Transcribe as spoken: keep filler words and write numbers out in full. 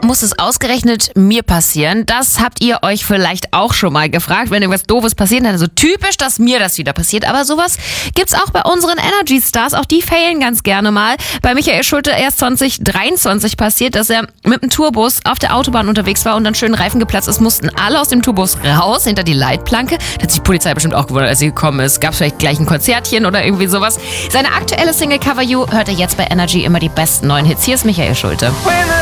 muss es ausgerechnet mir passieren? Das habt ihr euch vielleicht auch schon mal gefragt, wenn irgendwas Doofes passiert. Dann so typisch, dass mir das wieder passiert. Aber sowas gibt's auch bei unseren Energy Stars. Auch die failen ganz gerne mal. Bei Michael Schulte erst zwanzig dreiundzwanzig passiert, dass er mit dem Tourbus auf der Autobahn unterwegs war und dann schön Reifen geplatzt ist, mussten alle aus dem Tourbus raus, hinter die Leitplanke. Da hat sich die Polizei bestimmt auch gewundert, als sie gekommen ist. Gab's vielleicht gleich ein Konzertchen oder irgendwie sowas. Seine aktuelle Single Cover You hört ihr jetzt bei Energy, immer die besten neuen Hits. Hier ist Michael Schulte.